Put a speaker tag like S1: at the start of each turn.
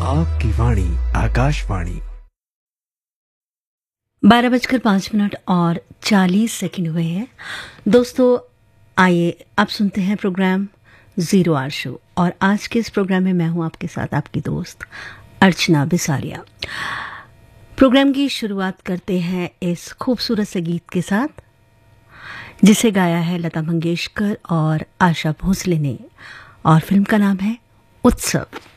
S1: आपकी वाणी आकाशवाणी।
S2: 12:05 और 40 सेकंड हुए हैं। दोस्तों आइए अब सुनते हैं प्रोग्राम जीरो आवर शो, और आज के इस प्रोग्राम में मैं हूं आपके साथ आपकी दोस्त अर्चना बिसारिया। प्रोग्राम की शुरुआत करते हैं इस खूबसूरत से गीत के साथ, जिसे गाया है लता मंगेशकर और आशा भोसले ने, और फिल्म का नाम है उत्सव।